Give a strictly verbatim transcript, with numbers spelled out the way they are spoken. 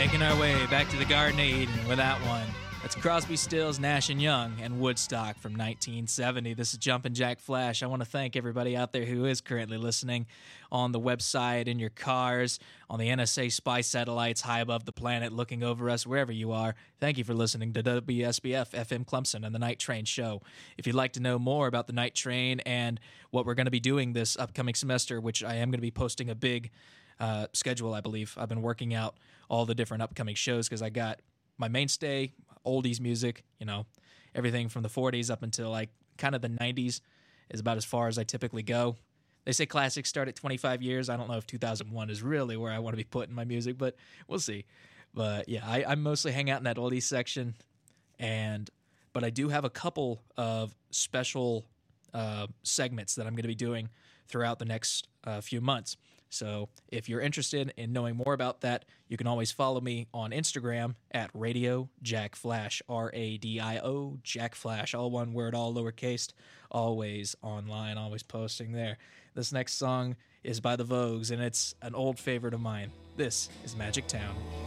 Making our way back to the Garden of Eden with that one. That's Crosby, Stills, Nash and Young, and Woodstock from nineteen seventy. This is Jumpin' Jack Flash. I want to thank everybody out there who is currently listening on the website, in your cars, on the N S A spy satellites high above the planet, looking over us, wherever you are. Thank you for listening to W S B F F M Clemson and the Night Train Show. If you'd like to know more about the Night Train and what we're going to be doing this upcoming semester, which I am going to be posting a big uh, schedule, I believe. I've been working out all the different upcoming shows because I got my mainstay, oldies music, you know, everything from the forties up until like kind of the nineties is about as far as I typically go. They say classics start at twenty-five years. I don't know if two thousand one is really where I want to be putting my music, but we'll see. But yeah, I, I mostly hang out in that oldies section, and but I do have a couple of special uh, segments that I'm going to be doing throughout the next uh, few months. So if you're interested in knowing more about that, you can always follow me on Instagram at Radio Jack Flash, R A D I O, Jack Flash, all one word, all lowercase, always online, always posting there. This next song is by the Vogues, and it's an old favorite of mine. This is Magic Town.